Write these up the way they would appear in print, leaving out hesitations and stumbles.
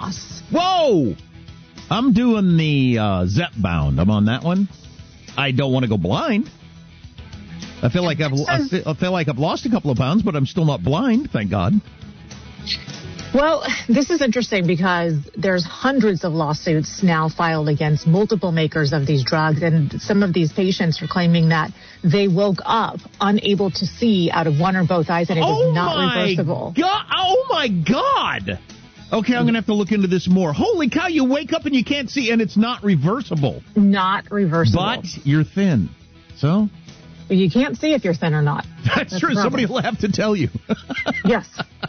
Whoa! I'm doing the Zepbound. I'm on that one. I don't want to go blind. I feel like I've lost a couple of pounds, but I'm still not blind, thank God. Well, this is interesting because there's hundreds of lawsuits now filed against multiple makers of these drugs, and some of these patients are claiming that they woke up unable to see out of one or both eyes, and it is not reversible. Oh, my God! Okay, I'm going to have to look into this more. Holy cow, you wake up and you can't see, and it's not reversible. Not reversible. But you're thin, so? You can't see if you're thin or not. That's true. Somebody will have to tell you. Yes.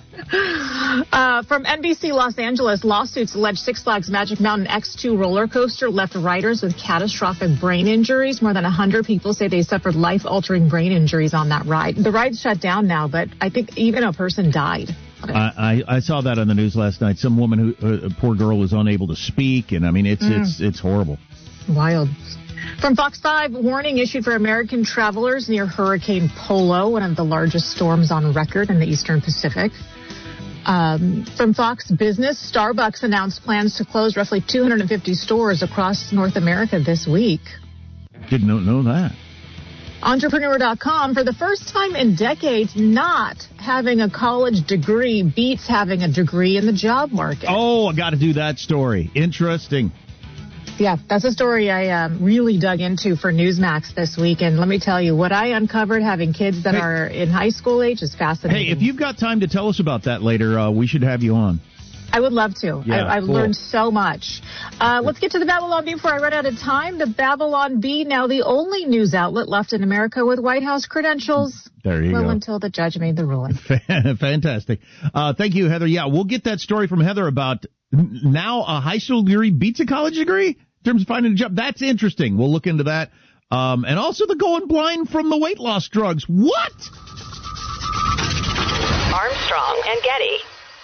From NBC Los Angeles, lawsuits allege Six Flags Magic Mountain X2 roller coaster left riders with catastrophic brain injuries. More than 100 people say they suffered life-altering brain injuries on that ride. The ride's shut down now, but I think even a person died. I saw that on the news last night. Some woman a poor girl was unable to speak, and I mean it's horrible. Wild. From Fox 5, warning issued for American travelers near Hurricane Polo, one of the largest storms on record in the Eastern Pacific. From Fox Business, Starbucks announced plans to close roughly 250 stores across North America this week. Did not know that. Entrepreneur.com, for the first time in decades, not having a college degree beats having a degree in the job market. Oh, I got to do that story. Interesting. Yeah, that's a story I really dug into for Newsmax this week. And let me tell you, what I uncovered having kids that are in high school age is fascinating. Hey, if you've got time to tell us about that later, we should have you on. I would love to. Yeah, I've learned so much. Let's get to the Babylon Bee before I run out of time. The Babylon Bee, now the only news outlet left in America with White House credentials. There you go. Well, until the judge made the ruling. Fantastic. Thank you, Heather. Yeah, we'll get that story from Heather about now a high school degree beats a college degree in terms of finding a job. That's interesting. We'll look into that. And also the going blind from the weight loss drugs. What? Armstrong and Getty.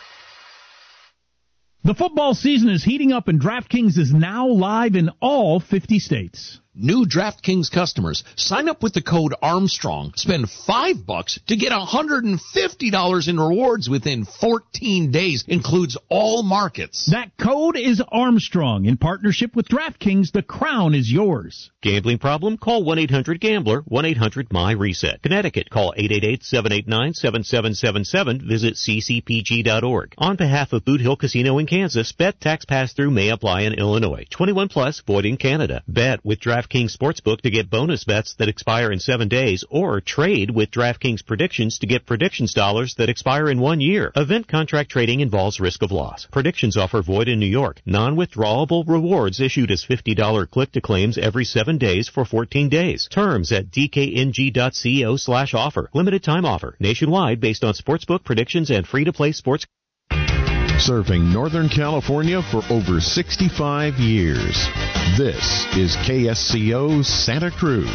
The football season is heating up, and DraftKings is now live in all 50 states. New DraftKings customers, sign up with the code Armstrong. Spend $5 to get $150 in rewards within 14 days. Includes all markets. That code is Armstrong. In partnership with DraftKings, the crown is yours. Gambling problem? Call 1-800-GAMBLER, 1-800-MY-RESET. Connecticut, call 888-789-7777. Visit ccpg.org. On behalf of Boot Hill Casino in Kansas, bet tax pass-through may apply in Illinois. 21 plus, void in Canada. Bet with DraftKings Sportsbook to get bonus bets that expire in 7 days, or trade with DraftKings Predictions to get predictions dollars that expire in 1 year. Event contract trading involves risk of loss. Predictions offer void in New York. Non-withdrawable rewards issued as $50 click-to-claims every 7 days for 14 days. Terms at dkng.co/offer. Limited time offer. Nationwide based on sportsbook predictions and free-to-play sports. Serving Northern California for over 65 years. This is KSCO Santa Cruz.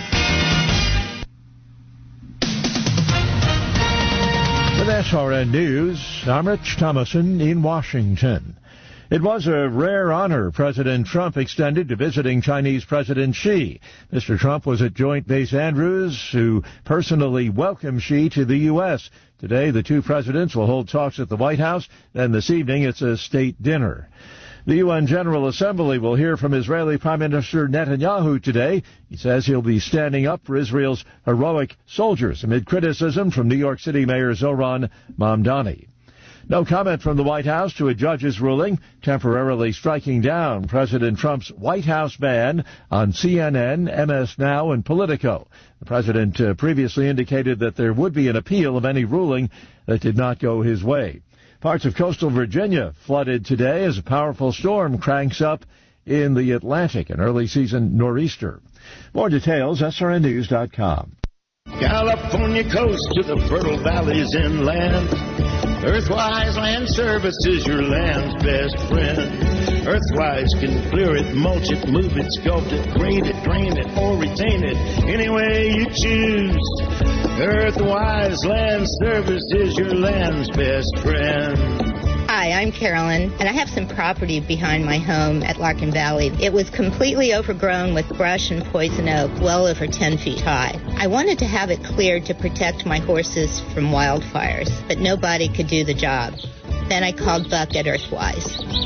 With SRN News, I'm Rich Thomason in Washington. It was a rare honor President Trump extended to visiting Chinese President Xi. Mr. Trump was at Joint Base Andrews, who personally welcomed Xi to the U.S. Today, the two presidents will hold talks at the White House. Then this evening, it's a state dinner. The UN General Assembly will hear from Israeli Prime Minister Netanyahu today. He says he'll be standing up for Israel's heroic soldiers amid criticism from New York City Mayor Zohran Mamdani. No comment from the White House to a judge's ruling temporarily striking down President Trump's White House ban on CNN, MS Now, and Politico. The president previously indicated that there would be an appeal of any ruling that did not go his way. Parts of coastal Virginia flooded today as a powerful storm cranks up in the Atlantic, an early season nor'easter. More details, srnnews.com. California coast to the fertile valleys inland. Earthwise Land Services, your land's best friend. Earthwise can clear it, mulch it, move it, sculpt it, grade it, drain it, or retain it any way you choose. Earthwise Land Services, your land's best friend. Hi, I'm Carolyn, and I have some property behind my home at Larkin Valley. It was completely overgrown with brush and poison oak, well over 10 feet high. I wanted to have it cleared to protect my horses from wildfires, but nobody could do the job. Then I called Buck at Earthwise.